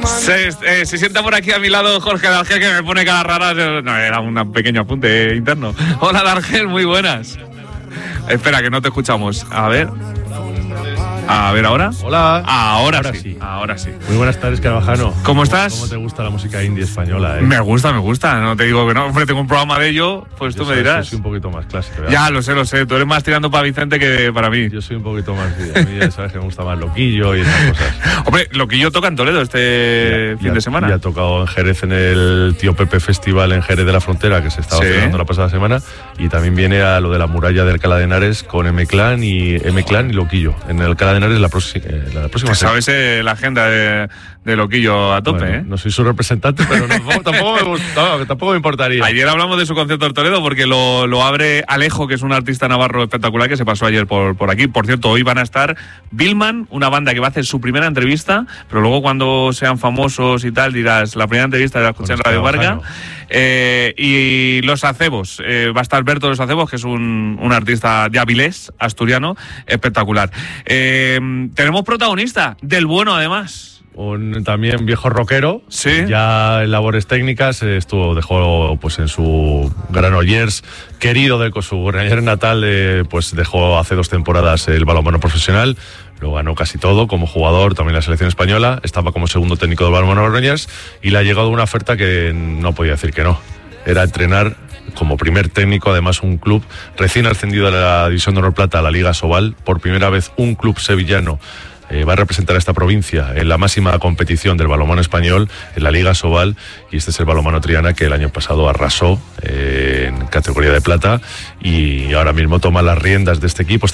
Se sienta por aquí a mi lado Jorge D'Argel, que me pone cara rara. No, era un pequeño apunte interno. Hola D'Argel, muy buenas. Espera, que no te escuchamos. A ver, ¿ahora? Hola. Ahora sí. Muy buenas tardes, Carvajano. ¿Cómo estás? ¿Cómo te gusta la música indie española? Me gusta. No te digo que no. Hombre, tengo un programa de ello, pues tú me dirás. Yo soy un poquito más clásico. Ya, lo sé. Tú eres más tirando para Vicente que para mí. Yo soy un poquito más... A mí ya sabes que me gusta más Loquillo y esas cosas. Hombre, Loquillo toca en Toledo este fin de semana. Ya ha tocado en Jerez en el Tío Pepe Festival en Jerez de la Frontera, que se estaba celebrando la pasada semana. Y también viene a lo de la muralla de Alcalá de Henares con M-Clan y Loquillo. En el Alcalá de Henares la próxima semana. Sabes la agenda de Loquillo a tope, bueno, no soy su representante, pero tampoco me importaría. Ayer hablamos de su concierto en Toledo porque lo abre Alejo, que es un artista navarro espectacular que se pasó ayer por aquí. Por cierto, hoy van a estar Billman, una banda que va a hacer su primera entrevista, pero luego cuando sean famosos y tal dirás, la primera entrevista la escuché en Radio Marca. Y Los Acebos, va a estar Berto Los Acebos, que es un artista de Avilés, asturiano, espectacular. Tenemos protagonista, del bueno además. Un también viejo rockero, ¿sí? Ya en labores técnicas, dejó pues en su Granollers querido de su Granollers natal, pues dejó hace 2 temporadas el balonmano profesional, lo ganó casi todo como jugador, también la selección española, estaba como segundo técnico del balonmano Granollers y le ha llegado una oferta que no podía decir que no, era entrenar como primer técnico, además un club recién ascendido a la División de Honor Plata, a la Liga Sobal, por primera vez un club sevillano va a representar a esta provincia en la máxima competición del balonmano español, en la Liga Sobal, y este es el balonmano Triana, que el año pasado arrasó en categoría de plata y ahora mismo toma las riendas de este equipo.